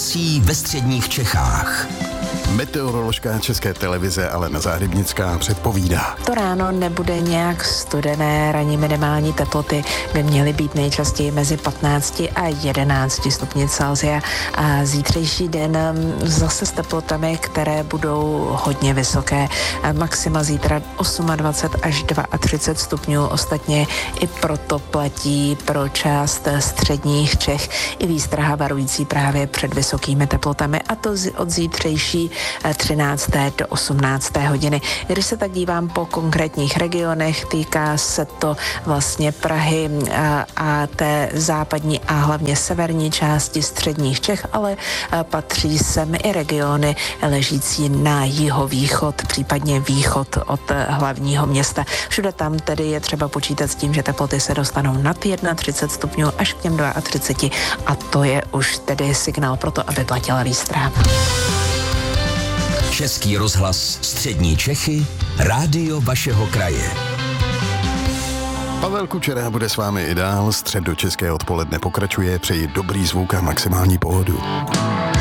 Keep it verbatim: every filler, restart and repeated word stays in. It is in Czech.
počasí ve středních Čechách. Meteoroložka České televize Alena Záhřebnická předpovídá. To ráno nebude nějak studené, ranní minimální teploty by měly být nejčastěji mezi patnácti a jedenácti stupni Celsia a zítřejší den zase s teplotami, které budou hodně vysoké. Maxima zítra dvacet osm až třicet dva stupňů, ostatně i proto platí pro část středních Čech i výstraha varující právě před vysokými teplotami, a to od zítřejší třinácté do osmnácté hodiny. Když se tak dívám po konkrétních regionech, týká se to vlastně Prahy a, a té západní a hlavně severní části středních Čech, ale patří sem i regiony ležící na jihovýchod, případně východ od hlavního města. Všude tam tedy je třeba počítat s tím, že teploty se dostanou nad třicet jedna stupňů až k těm třiceti dvěma, a to je už tedy signál pro to, aby platila výstraha. Český rozhlas Střední Čechy, rádio vašeho kraje. Pavel Kučera bude s vámi i dál. Středočeské odpoledne pokračuje. Přeji dobrý zvuk a maximální pohodu.